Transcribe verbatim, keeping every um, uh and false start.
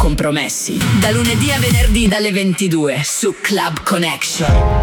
compromessi. Da lunedì a venerdì dalle ventidue su Club Connection.